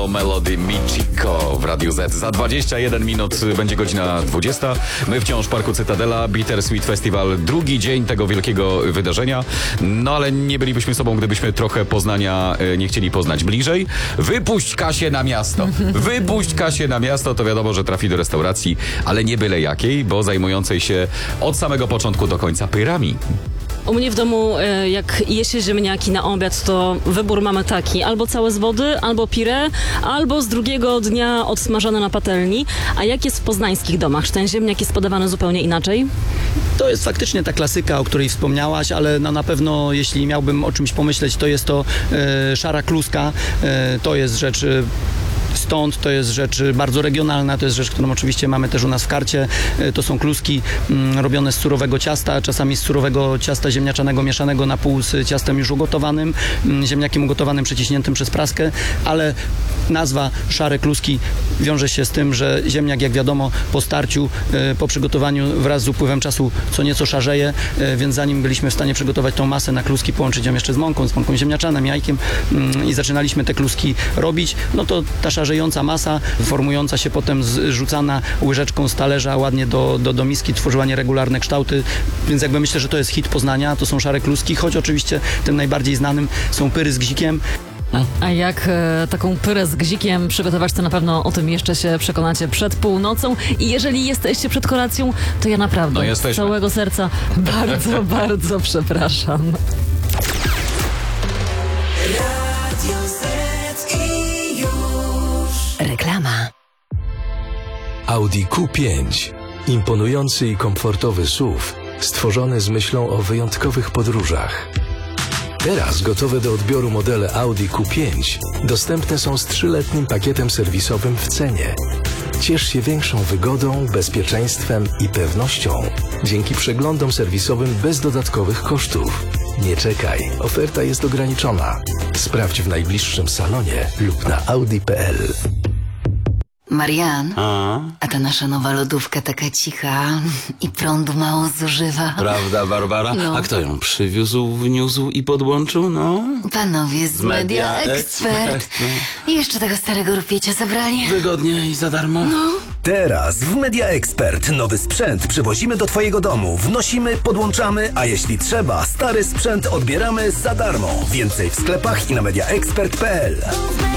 Melody Michiko w Radiu Z. Za 21 minut będzie godzina 20. My wciąż w Parku Cytadela, Bittersweet Festival, drugi dzień tego wielkiego wydarzenia. No ale nie bylibyśmy sobą, gdybyśmy trochę Poznania nie chcieli poznać bliżej. Wypuść Kasię na miasto. Wypuść Kasię na miasto, to wiadomo, że trafi do restauracji, ale nie byle jakiej, bo zajmującej się od samego początku do końca pyrami. U mnie w domu, jak je się ziemniaki na obiad, to wybór mamy taki: albo całe z wody, albo pire, albo z drugiego dnia odsmażane na patelni. A jak jest w poznańskich domach? Czy ten ziemniak jest podawany zupełnie inaczej? To jest faktycznie ta klasyka, o której wspomniałaś, ale na pewno, jeśli miałbym o czymś pomyśleć, to jest to szara kluska. To jest rzecz... Stąd to jest rzecz bardzo regionalna, to jest rzecz, którą oczywiście mamy też u nas w karcie. To są kluski robione z surowego ciasta, czasami z surowego ciasta ziemniaczanego mieszanego na pół z ciastem już ugotowanym, ziemniakiem ugotowanym, przeciśniętym przez praskę, ale nazwa szare kluski wiąże się z tym, że ziemniak, jak wiadomo, po starciu, po przygotowaniu wraz z upływem czasu co nieco szarzeje, więc zanim byliśmy w stanie przygotować tą masę na kluski, połączyć ją jeszcze z mąką ziemniaczaną, jajkiem i zaczynaliśmy te kluski robić, no to ta szarzejąca masa, formująca się potem zrzucana łyżeczką z talerza ładnie do miski, tworzyła nieregularne kształty, więc jakby myślę, że to jest hit Poznania, to są szare kluski, choć oczywiście tym najbardziej znanym są pyry z gzikiem. A jak taką pyrę z gzikiem przygotować, to na pewno o tym jeszcze się przekonacie przed północą. I jeżeli jesteście przed kolacją, to ja naprawdę z całego serca bardzo, bardzo przepraszam. Reklama. Audi Q5. Imponujący i komfortowy SUV, stworzony z myślą o wyjątkowych podróżach. Teraz gotowe do odbioru modele Audi Q5 dostępne są z 3-letnim pakietem serwisowym w cenie. Ciesz się większą wygodą, bezpieczeństwem i pewnością dzięki przeglądom serwisowym bez dodatkowych kosztów. Nie czekaj, oferta jest ograniczona. Sprawdź w najbliższym salonie lub na audi.pl. Marian, a ta nasza nowa lodówka taka cicha i prądu mało zużywa. Prawda, Barbara? No. A kto ją przywiózł, wniósł i podłączył? No, Panowie z Media Expert. I jeszcze tego starego rupiecia zabrali. wygodnie i za darmo. Teraz w Media Expert nowy sprzęt przywozimy do Twojego domu, wnosimy, podłączamy, a jeśli trzeba, stary sprzęt odbieramy za darmo. Więcej w sklepach i na mediaexpert.pl.